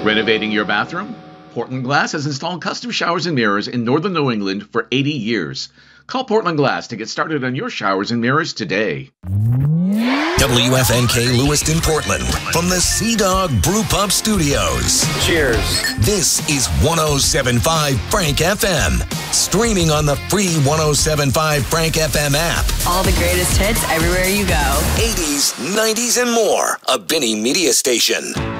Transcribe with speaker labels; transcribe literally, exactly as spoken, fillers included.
Speaker 1: Renovating your bathroom? Portland Glass has installed custom showers and mirrors in northern New England for eighty years. Call Portland Glass to get started on your showers and mirrors today.
Speaker 2: W F N K Lewiston, Portland, from the Sea Dog Brew Pub Studios.
Speaker 3: Cheers.
Speaker 2: This is one oh seven point five Frank F M, streaming on the free one oh seven point five Frank F M app.
Speaker 4: All the greatest hits everywhere you go.
Speaker 2: eighties, nineties, and more. A Benny Media Station.